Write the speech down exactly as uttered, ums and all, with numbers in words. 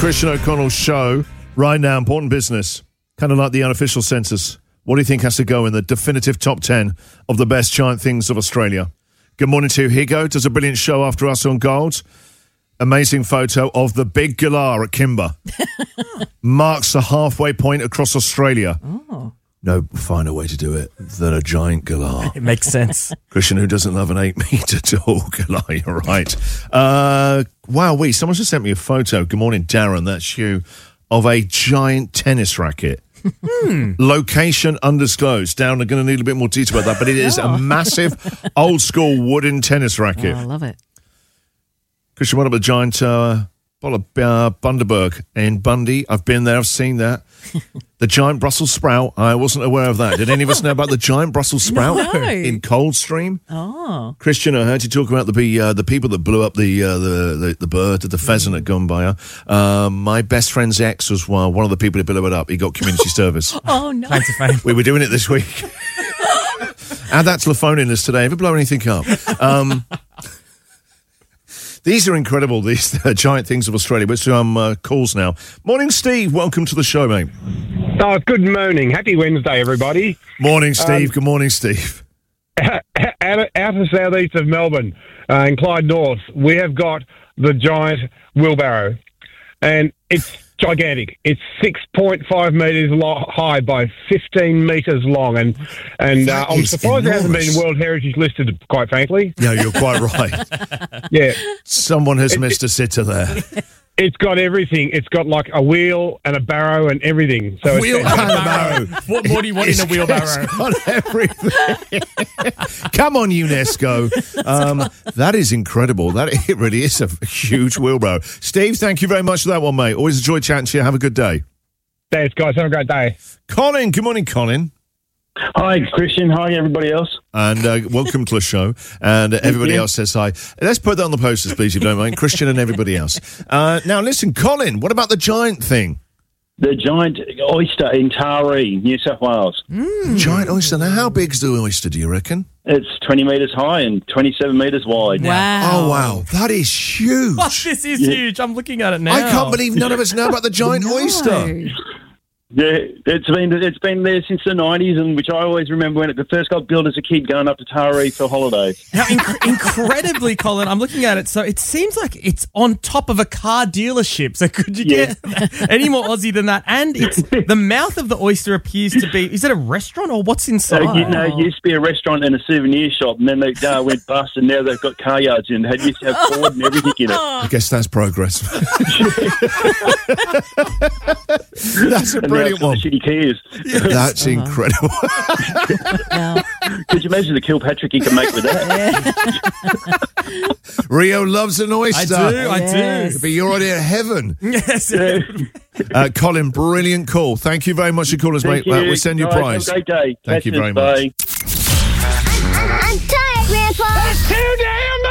Christian O'Connell's show right now. Important business. Kind of like the unofficial census. What do you think has to go in the definitive top ten of the best giant things of Australia? Good morning to Higo. Does a brilliant show after us on Gold. Amazing photo of the big galah at Kimber. Marks the halfway point across Australia. Oh. No finer way to do it than a giant galah. It makes sense. Christian, who doesn't love an eight-metre tall galah, you're right. Uh, wow, wait, someone just sent me a photo. Good morning, Darren, that's you, of a giant tennis racket. Hmm. Location undisclosed. Down, I'm going to need a bit more detail about that, but it is Oh. a massive, old-school wooden tennis racket. Oh, I love it. Christian, what about a giant uh, bottle of uh, Bundaberg in Bundy? I've been there, I've seen that. The giant Brussels sprout, I wasn't aware of that. Did any of us know about the giant Brussels sprout No. in Coldstream? Oh. Christian, I heard you talk about the be, uh, the people that blew up the uh, the, the the bird, the pheasant at Gumbaya. Uh, my best friend's ex was uh, one of the people who blew it up. He got community service. Oh, no. Claim to fame. We were doing it this week. Add that to the phone in us today. Ever blow anything up? Um, these are incredible, these uh, giant things of Australia. We're some uh, calls now. Morning, Steve. Welcome to the show, mate. Oh, good morning. Happy Wednesday, everybody. Morning, Steve. Um, Good morning, Steve. Out of, out of southeast of Melbourne, uh, in Clyde North, we have got the giant wheelbarrow. And it's gigantic. It's six point five metres lo- high by fifteen metres long. And and uh, That I'm is surprised it hasn't enormous. been World Heritage listed, quite frankly. No, you're quite right. Yeah. Someone has missed a sitter there. It's got everything. It's got like a wheel and a barrow and everything. So it's Wheelbarrow. What more do you want in a It's wheelbarrow? got everything. Come on, UNESCO. Um, that is incredible. That it really is a huge wheelbarrow. Steve, thank you very much for that one, mate. Always enjoy chatting to you. Have a good day. Thanks, guys. Have a great day. Colin, good morning, Colin. Hi, Christian. Hi, everybody else. And uh, welcome to the show. And uh, everybody you. else says hi. Let's put that on the posters, please, if you don't mind. Christian and everybody else. Uh, now, listen, Colin, what about the giant thing? The giant oyster in Taree, New South Wales. Giant oyster. Now, how big's the oyster, do you reckon? It's twenty metres high and twenty-seven metres wide. Wow. Oh, wow. That is huge. Oh, this is huge. I'm looking at it now. I can't believe none of us know about the giant oyster. No. Yeah, it's been it's been there since the nineties, and which I always remember when it first got built as a kid, going up to Taree for holidays. Now, inc- incredibly, Colin, I'm looking at it. So it seems like it's on top of a car dealership. So could you Yeah. get any more Aussie than that? And it's the mouth of the oyster appears to be. Is it a restaurant or what's So, inside? you know, it used to be a restaurant and a souvenir shop, and then they uh, went bust, and now they've got car yards in. They used to have Ford and everything in it. I guess that's progress. That's a And now brilliant it's got one. the shitty Kias. That's incredible. Now, Could you imagine the Kilpatrick he can make with that? Rio loves an I oyster. do. I Yes. But you're already at heaven. do. Yes. Uh, Colin, brilliant call. Thank you very much for calling us, mate. Thank you. Uh, we'll send you a Guys, prize. Have a great day. Thank you Catch very us. Bye. much. I'm tired, Grandpa. That's too damn